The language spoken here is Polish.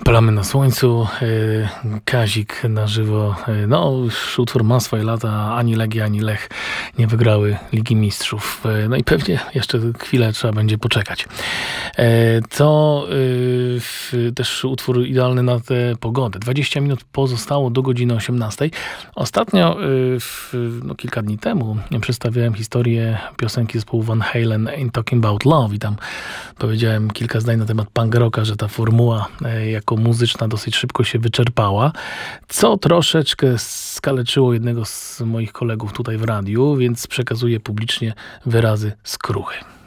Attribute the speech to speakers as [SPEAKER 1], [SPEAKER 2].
[SPEAKER 1] Palamy na słońcu, Kazik na żywo. No, już utwór ma swoje lata, ani Legia, ani Lech nie wygrały Ligi Mistrzów. No i pewnie jeszcze chwilę trzeba będzie poczekać. To też utwór idealny na tę pogodę. 20 minut pozostało do godziny 18. Ostatnio, kilka dni temu, przedstawiałem historię piosenki zespołu Van Halen Ain't Talking About Love i tam powiedziałem kilka zdań na temat punk rocka, że ta formuła jako muzyczna dosyć szybko się wyczerpała, co troszeczkę skaleczyło jednego z moich kolegów tutaj w radiu, więc przekazuję publicznie wyrazy skruchy.